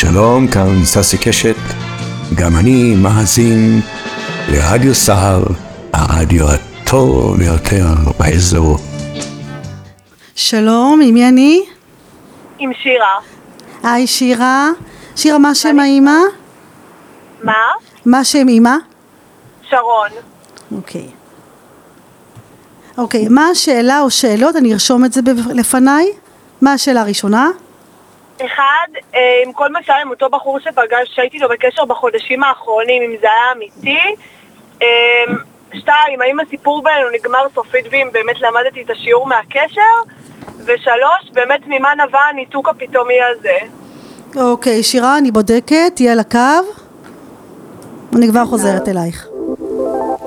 שלום, כאן ססי קשת, גם אני מאזין לרדיו סהר, הרדיו הטוב ביותר באזור. שלום, עם מי אני? עם שירה. היי שירה. שירה, מה שם האמא? מה? מה שם אמא? שרון. אוקיי, מה השאלה או שאלות? אני ארשום את זה לפניי. מה השאלה הראשונה? אחד, עם כל מה שהיה עם אותו בחור שהייתי לו בקשר בחודשים האחרונים, אם זה היה אמיתי. שתיים, האם הסיפור בינינו נגמר סופית ואם באמת למדתי את השיעור מהקשר. ושלוש, באמת ממה נבע הניתוק הפתאומי הזה. אוקיי, שירה, אני בודקת, תהיה על הקו. אני כבר חוזרת אלייך.